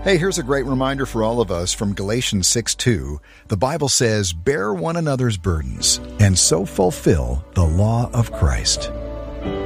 Hey, here's a great reminder for all of us from Galatians 6:2. The Bible says, "Bear one another's burdens, and so fulfill the law of Christ."